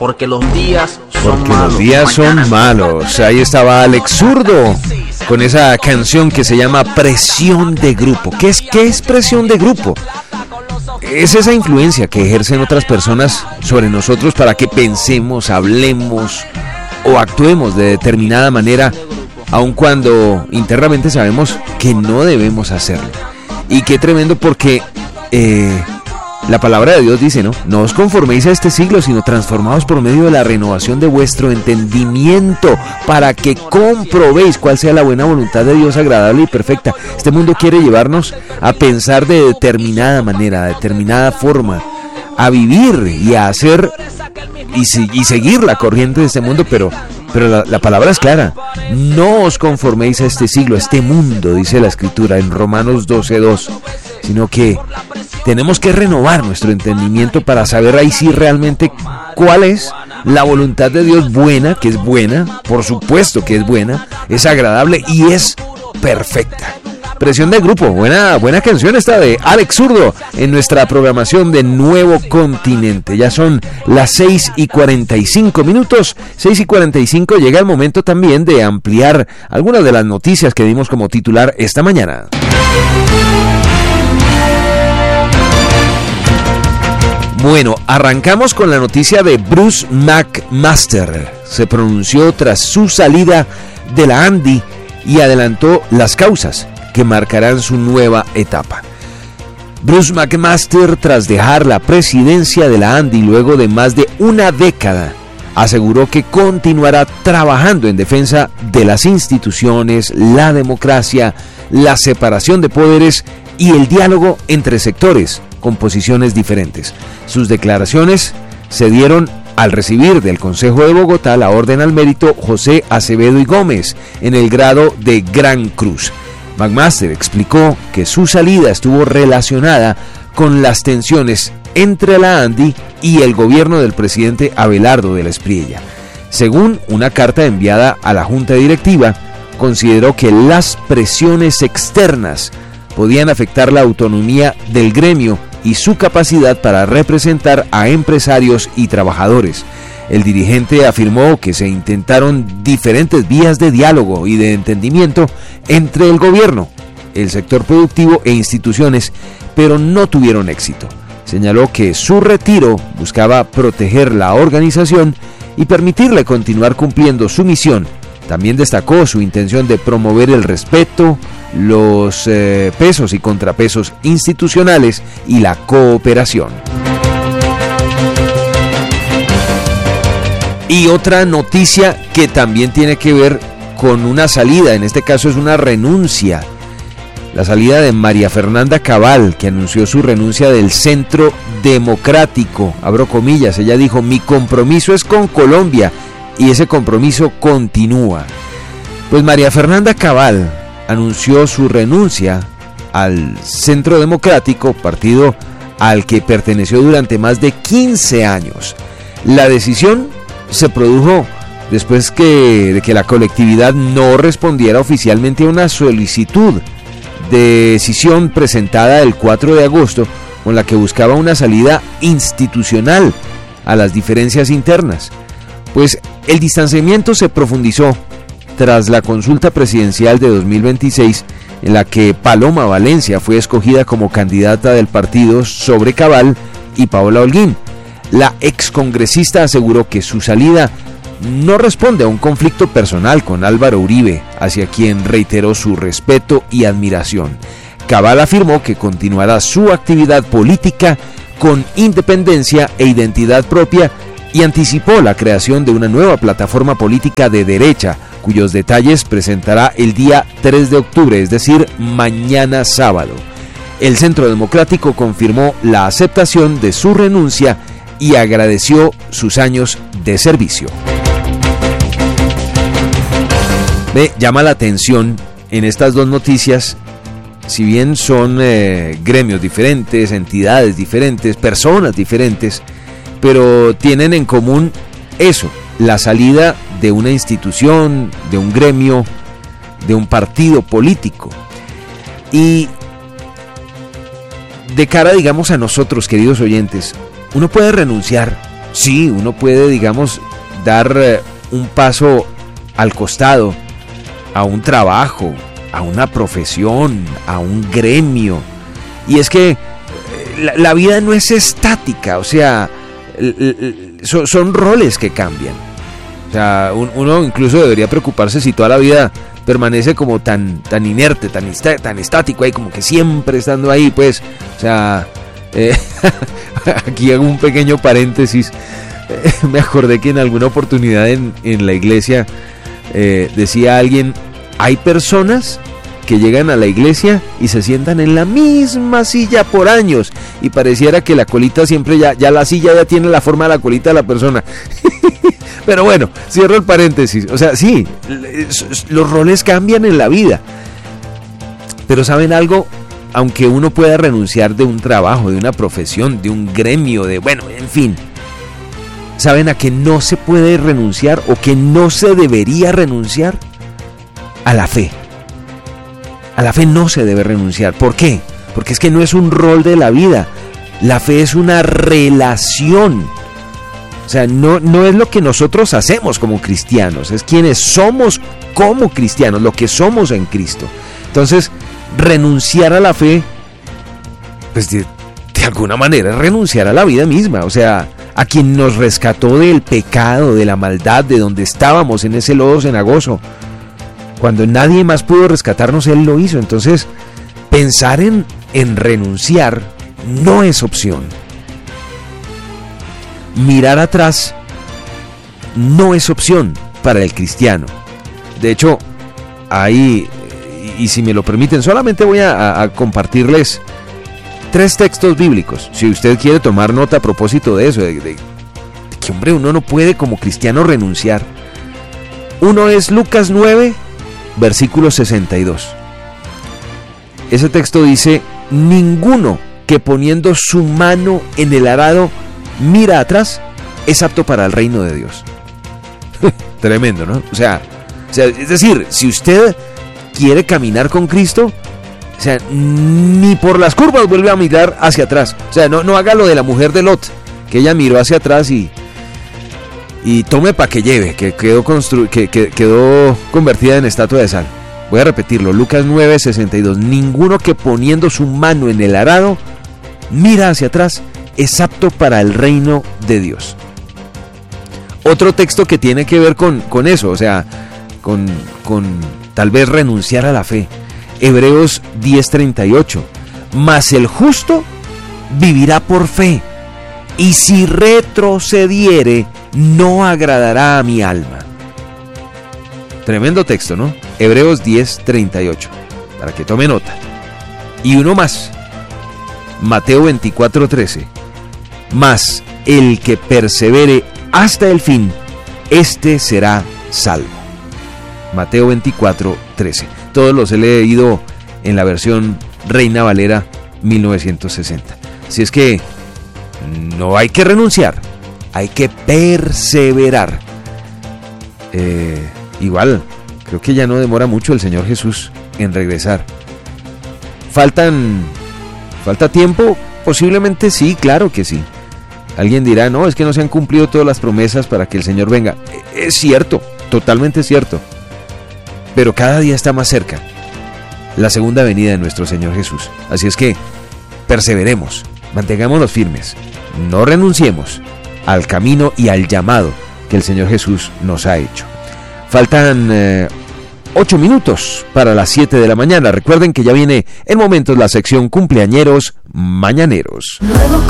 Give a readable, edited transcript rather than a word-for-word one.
porque los días son Porque malos. los días son malos. Ahí estaba Alex Zurdo con esa canción que se llama Presión de Grupo. ¿Qué es presión de grupo? Es esa influencia que ejercen otras personas sobre nosotros para que pensemos, hablemos o actuemos de determinada manera, aun cuando internamente sabemos que no debemos hacerlo. Y qué tremendo, porque la palabra de Dios dice, ¿no? No os conforméis a este siglo, sino transformaos por medio de la renovación de vuestro entendimiento, para que comprobéis cuál sea la buena voluntad de Dios, agradable y perfecta. Este mundo quiere llevarnos a pensar de determinada manera, de determinada forma, a vivir y a hacer y seguir la corriente de este mundo, pero la palabra es clara. No os conforméis a este siglo, a este mundo, dice la Escritura en Romanos 12:2, sino que tenemos que renovar nuestro entendimiento para saber ahí sí realmente cuál es la voluntad de Dios buena, que es buena, por supuesto que es buena, es agradable y es perfecta. Presión de Grupo, buena canción esta de Alex Zurdo en nuestra programación de Nuevo Continente. Ya son las 6:45, 6:45, llega el momento también de ampliar algunas de las noticias que dimos como titular esta mañana. Bueno, arrancamos con la noticia de Bruce McMaster. Se pronunció tras su salida de la Andy y adelantó las causas que marcarán su nueva etapa. Bruce McMaster, tras dejar la presidencia de la Andy luego de más de una década, aseguró que continuará trabajando en defensa de las instituciones, la democracia, la separación de poderes y el diálogo entre sectores con posiciones diferentes. Sus declaraciones se dieron al recibir del Consejo de Bogotá la Orden al Mérito José Acevedo y Gómez en el grado de Gran Cruz. McMaster explicó que su salida estuvo relacionada con las tensiones entre la Andy y el gobierno del presidente Abelardo de la Espriella. Según una carta enviada a la Junta Directiva, consideró que las presiones externas podían afectar la autonomía del gremio y su capacidad para representar a empresarios y trabajadores. El dirigente afirmó que se intentaron diferentes vías de diálogo y de entendimiento entre el gobierno, el sector productivo e instituciones, pero no tuvieron éxito. Señaló que su retiro buscaba proteger la organización y permitirle continuar cumpliendo su misión. También destacó su intención de promover el respeto, los pesos y contrapesos institucionales y la cooperación. Y otra noticia que también tiene que ver con una salida, en este caso es una renuncia. La salida de María Fernanda Cabal, que anunció su renuncia del Centro Democrático. Abro comillas, ella dijo: mi compromiso es con Colombia y ese compromiso continúa. Pues María Fernanda Cabal anunció su renuncia al Centro Democrático, partido al que perteneció durante más de 15 años. La decisión se produjo después de que la colectividad no respondiera oficialmente a una solicitud de decisión presentada el 4 de agosto con la que buscaba una salida institucional a las diferencias internas. Pues el distanciamiento se profundizó tras la consulta presidencial de 2026, en la que Paloma Valencia fue escogida como candidata del partido sobre Cabal y Paola Holguín. La excongresista aseguró que su salida no responde a un conflicto personal con Álvaro Uribe, hacia quien reiteró su respeto y admiración. Cabal afirmó que continuará su actividad política con independencia e identidad propia y anticipó la creación de una nueva plataforma política de derecha, cuyos detalles presentará el día 3 de octubre, es decir, mañana sábado. El Centro Democrático confirmó la aceptación de su renuncia y agradeció sus años de servicio. Me llama la atención en estas dos noticias, si bien son gremios diferentes, entidades diferentes, personas diferentes, pero tienen en común eso, la salida de una institución, de un gremio, de un partido político. Y de cara, digamos, a nosotros, queridos oyentes, uno puede renunciar sí, uno puede, digamos, dar un paso al costado a un trabajo, a una profesión, a un gremio. Y es que la vida no es estática, o sea, son roles que cambian. O sea, uno incluso debería preocuparse si toda la vida permanece como tan inerte, tan estático, ahí como que siempre estando ahí, pues. O sea, aquí hago un pequeño paréntesis. Me acordé que en alguna oportunidad en la iglesia decía alguien, hay personas que llegan a la iglesia y se sientan en la misma silla por años y pareciera que la colita siempre ya la silla ya tiene la forma de la colita de la persona. Pero bueno, cierro el paréntesis. O sea, sí, los roles cambian en la vida. Pero ¿saben algo? Aunque uno pueda renunciar de un trabajo, de una profesión, de un gremio, en fin. ¿Saben a qué no se puede renunciar o que no se debería renunciar? A la fe. A la fe no se debe renunciar. ¿Por qué? Porque es que no es un rol de la vida. La fe es una relación. O sea, no es lo que nosotros hacemos como cristianos, es quienes somos como cristianos, lo que somos en Cristo. Entonces, renunciar a la fe, pues de alguna manera es renunciar a la vida misma. O sea, a quien nos rescató del pecado, de la maldad, de donde estábamos en ese lodo cenagoso. Cuando nadie más pudo rescatarnos, Él lo hizo. Entonces, pensar en renunciar no es opción. Mirar atrás no es opción para el cristiano. De hecho, ahí, y si me lo permiten, solamente voy a compartirles 3 textos bíblicos. Si usted quiere tomar nota a propósito de eso, de que, hombre, uno no puede como cristiano renunciar. Uno es Lucas 9, versículo 62. Ese texto dice, ninguno que poniendo su mano en el arado mira atrás es apto para el reino de Dios. Tremendo, ¿no? O sea, es decir, si usted quiere caminar con Cristo, o sea, ni por las curvas vuelve a mirar hacia atrás. O sea, no haga lo de la mujer de Lot, que ella miró hacia atrás y tome para que lleve, que quedó convertida en estatua de sal. Voy a repetirlo, Lucas 9, 62. Ninguno que poniendo su mano en el arado mira hacia atrás es apto para el reino de Dios. Otro texto que tiene que ver con eso, o sea, con tal vez renunciar a la fe. Hebreos 10:38. Mas el justo vivirá por fe, y si retrocediere, no agradará a mi alma. Tremendo texto, ¿no? Hebreos 10:38. Para que tome nota. Y uno más. Mateo 24:13. Mas el que persevere hasta el fin, este será salvo. Mateo 24:13. Todos los he leído en la versión Reina Valera 1960. Así es que no hay que renunciar, hay que perseverar. Igual, creo que ya no demora mucho el Señor Jesús en regresar. ¿Falta tiempo? Posiblemente sí, claro que sí. Alguien dirá, no, es que no se han cumplido todas las promesas para que el Señor venga. Es cierto, totalmente cierto. Pero cada día está más cerca la segunda venida de nuestro Señor Jesús. Así es que perseveremos, mantengámonos firmes, no renunciemos al camino y al llamado que el Señor Jesús nos ha hecho. Faltan 8 minutos para las 7 de la mañana. Recuerden que ya viene en momentos la sección Cumpleañeros Mañaneros. Nuevo